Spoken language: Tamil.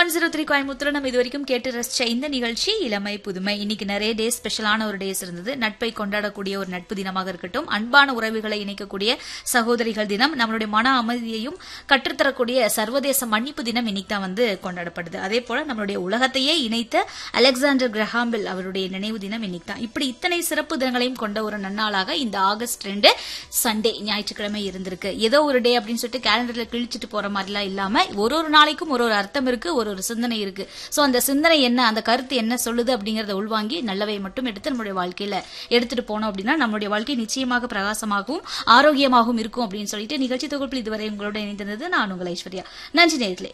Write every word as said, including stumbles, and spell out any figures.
ஒன் ஜீரோ த்ரீ கோயம்புத்தூர் நம்ம இது வரைக்கும் கேட்டு ரசிச்ச இந்த நிகழ்ச்சி இளமை புதுமை. இன்னைக்கு நிறைய டேஸ், ஸ்பெஷலான ஒரு டேஸ் இருந்தது. நட்பை கொண்டாடக்கூடிய ஒரு நட்பு தினமாக இருக்கட்டும், அன்பான உறவுகளை இணைக்கக்கூடிய சகோதரிகள் தினம், நம்மளுடைய மன அமைதியையும் கற்றுத்தரக்கூடிய சர்வதேச மன்னிப்பு தினம் இன்னைக்கு தான் வந்து கொண்டாடப்படுது. அதே போல நம்மளுடைய உலகத்தையே இணைத்த அலெக்சாண்டர் கிரஹாம்பெல் அவருடைய நினைவு தினம் இன்னைக்கு தான். இப்படி இத்தனை சிறப்பு தினங்களையும் கொண்ட ஒரு நன்னாளாக இந்த ஆகஸ்ட் ரெண்டு சண்டே ஞாயிற்றுக்கிழமை இருந்திருக்கு. ஏதோ ஒரு டே அப்படின்னு சொல்லிட்டு கேலண்டர்ல கிழிச்சிட்டு போற மாதிரிலாம் இல்லாம ஒரு ஒரு நாளைக்கும் ஒரு ஒரு அர்த்தம் இருக்கு, ஒரு ஒரு சிந்தனை இருக்கு. சோ அந்த சிந்தனை என்ன, அந்த கருத்து என்ன சொல்லுது அப்படிங்கறத உள்வாங்கி நல்லவை மட்டும் எடுத்து நம்மளுடைய வாழ்க்கையில எடுத்துட்டு போனோம் அப்படின்னா நம்மளுடைய வாழ்க்கை நிச்சயமாக பிரகாசமாகவும் ஆரோக்கியமாகவும் இருக்கும் அப்படின்னு சொல்லிட்டு நிகழ்ச்சி தொகுப்பில் இதுவரை உங்களோட இணைந்திருந்தது நான் உங்கள் ஐஸ்வர்யா. நன்றி நேயர்களே.